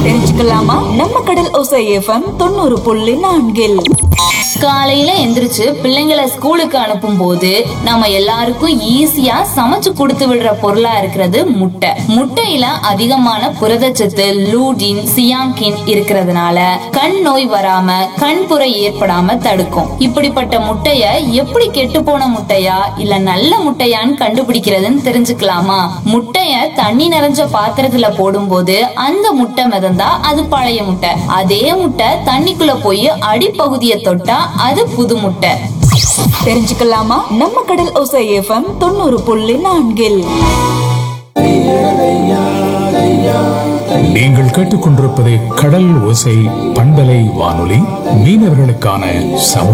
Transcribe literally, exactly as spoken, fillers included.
தெரிஞ்சுக்கலாமா? நம்ம கடல் ஓசை எஃப்எம் தொண்ணூறு புள்ளி நான்கில் காலையில எந்திரிச்சு பிள்ளைங்களை ஸ்கூலுக்கு அனுப்பும் போது நம்ம எல்லாருக்கும் ஈஸியா சமைச்சு கொடுத்து விடுற பொருளா இருக்கிறது முட்டை. முட்டையில அதிகமான புரதச்சத்து, லூடின், சியாங்கின் இருக்கிறதுனால கண் நோய் வராம கண்புரை ஏற்படாம தடுக்கும். இப்படிப்பட்ட முட்டைய எப்படி கெட்டு போன முட்டையா இல்ல நல்ல முட்டையான்னு கண்டுபிடிக்கிறதுன்னு தெரிஞ்சுக்கலாமா? முட்டைய தண்ணி நிறைஞ்ச பாத்திரத்துல போடும்போது அந்த முட்டை மிதந்தா அது பழைய முட்டை. அதே முட்டை தண்ணிக்குள்ள போய் அடிப்பகுதியை தொட்டா அது புது முட்டை. தெரிஞ்சுக்கலாமா? நம்ம கடல் ஓசை எஃப்எம் தொண்ணூறு புள்ளி நான்கில் நீங்கள் கேட்டுக்கொண்டிருப்பது கடல் ஓசை பண்பலை வானொலி, மீனவர்களுக்கான சமூக